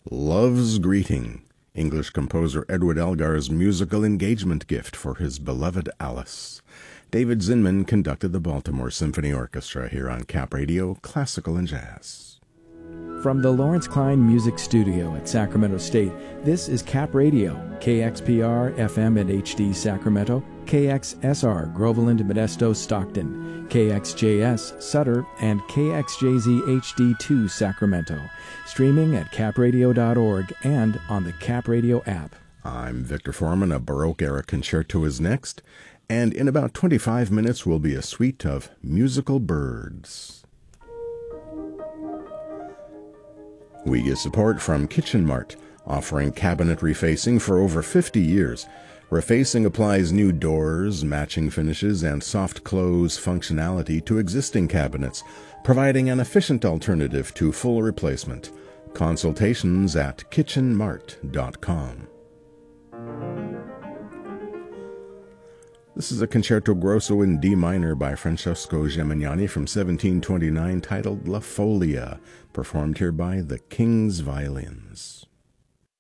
Love's Greeting, English composer Edward Elgar's musical engagement gift for his beloved Alice. David Zinman conducted the Baltimore Symphony Orchestra here on Cap Radio, Classical and Jazz. From the Lawrence Klein Music Studio at Sacramento State, this is Cap Radio, KXPR FM and HD Sacramento, KXSR Groveland, Modesto, Stockton, KXJS Sutter, and KXJZ HD2 Sacramento. Streaming at capradio.org and on the Cap Radio app. I'm Victor Foreman. A Baroque-era concerto is next, and in about 25 minutes will be a suite of musical birds. We get support from Kitchen Mart, offering cabinet refacing for over 50 years. Refacing applies new doors, matching finishes, and soft close functionality to existing cabinets, providing an efficient alternative to full replacement. Consultations at kitchenmart.com. This is a concerto grosso in D minor by Francesco Gemignani from 1729 titled La Folia, performed here by the King's Violins.